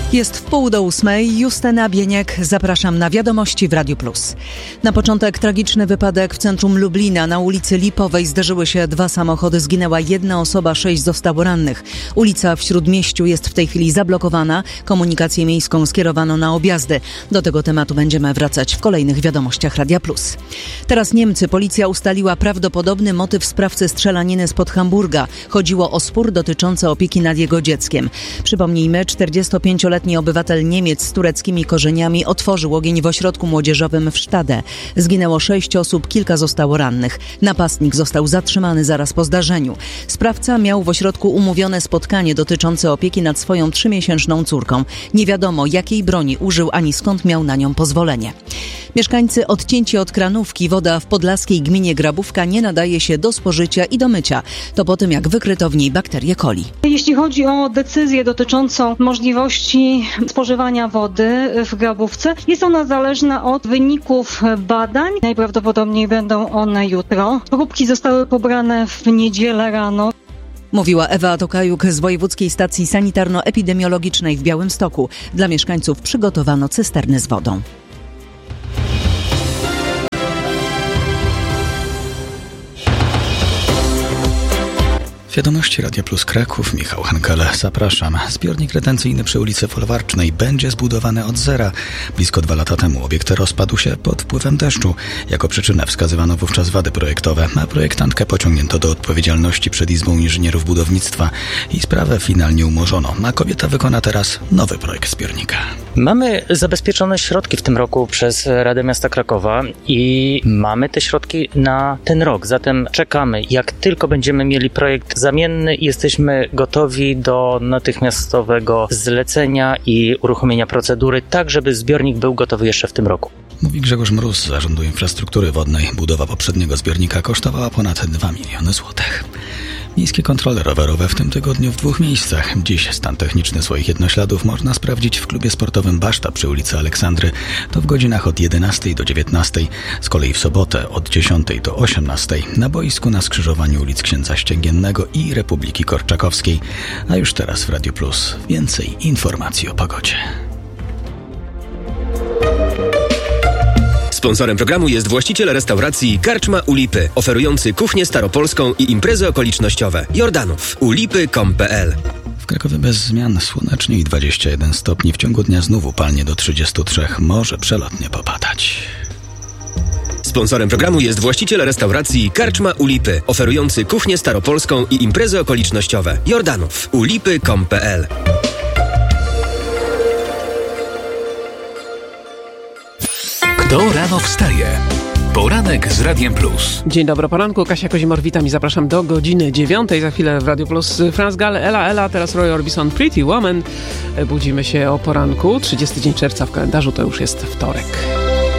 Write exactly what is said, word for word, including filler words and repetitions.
Jest w pół do ósmej. Justyna Bieniek. Zapraszam na Wiadomości w Radiu Plus. Na początek tragiczny wypadek w centrum Lublina. Na ulicy Lipowej zderzyły się dwa samochody. Zginęła jedna osoba, sześć zostało rannych. Ulica w Śródmieściu jest w tej chwili zablokowana. Komunikację miejską skierowano na objazdy. Do tego tematu będziemy wracać w kolejnych Wiadomościach Radia Plus. Teraz Niemcy. Policja ustaliła prawdopodobny motyw sprawcy strzelaniny spod Hamburga. Chodziło o spór dotyczący opieki nad jego dzieckiem. Przypomnijmy, czterdziestopięcioletni obywatel Niemiec z tureckimi korzeniami otworzył ogień w ośrodku młodzieżowym w Stade. Zginęło sześć osób, kilka zostało rannych. Napastnik został zatrzymany zaraz po zdarzeniu. Sprawca miał w ośrodku umówione spotkanie dotyczące opieki nad swoją trzymiesięczną córką. Nie wiadomo, jakiej broni użył ani skąd miał na nią pozwolenie. Mieszkańcy odcięci od kranówki. Woda w podlaskiej gminie Grabówka nie nadaje się do spożycia i do mycia. To po tym, jak wykryto w niej bakterię coli. Jeśli chodzi o decyzję dotyczącą możliwości spożywania wody w Grabówce, jest ona zależna od wyników badań. Najprawdopodobniej będą one jutro. Próbki zostały pobrane w niedzielę rano. Mówiła Ewa Tokajuk z Wojewódzkiej Stacji Sanitarno-Epidemiologicznej w Białymstoku. Dla mieszkańców przygotowano cysterny z wodą. Wiadomości Radia Plus Kraków, Michał Hankele, zapraszam. Zbiornik retencyjny przy ulicy Folwarcznej będzie zbudowany od zera. Blisko dwa lata temu obiekt rozpadł się pod wpływem deszczu. Jako przyczynę wskazywano wówczas wady projektowe, a projektantkę pociągnięto do odpowiedzialności przed Izbą Inżynierów Budownictwa i sprawę finalnie umorzono, a kobieta wykona teraz nowy projekt zbiornika. Mamy zabezpieczone środki w tym roku przez Radę Miasta Krakowa i mamy te środki na ten rok, zatem czekamy. Jak tylko będziemy mieli projekt zamienny, jesteśmy gotowi do natychmiastowego zlecenia i uruchomienia procedury, tak żeby zbiornik był gotowy jeszcze w tym roku. Mówi Grzegorz Mróz z Zarządu Infrastruktury Wodnej. Budowa poprzedniego zbiornika kosztowała ponad dwa miliony złotych. Miejskie kontrole rowerowe w tym tygodniu w dwóch miejscach. Dziś stan techniczny swoich jednośladów można sprawdzić w klubie sportowym Baszta przy ulicy Aleksandry. To w godzinach od jedenastej do dziewiętnastej. Z kolei w sobotę od dziesiątej do osiemnastej na boisku na skrzyżowaniu ulic Księdza Ścięgiennego i Republiki Korczakowskiej. A już teraz w Radio Plus więcej informacji o pogodzie. Sponsorem programu jest właściciel restauracji Karczma u Lipy, oferujący kuchnię staropolską i imprezy okolicznościowe. Jordanów. ulipy kropka com kropka p l. W Krakowie bez zmian, słonecznie i dwadzieścia jeden stopni. W ciągu dnia znów upalnie do trzydziestu trzech, może przelotnie popadać. Sponsorem programu jest właściciel restauracji Karczma u Lipy, oferujący kuchnię staropolską i imprezy okolicznościowe. Jordanów. ulipy kropka com kropka p l. Kto rano wstaje? Poranek z Radiem Plus. Dzień dobry, poranku. Kasia Kozimor, witam i zapraszam do godziny dziewiątej. Za chwilę w Radiu Plus Franz Gall, Ela Ela, teraz Roy Orbison, Pretty Woman. Budzimy się o poranku. trzydziesty dzień czerwca w kalendarzu, to już jest wtorek.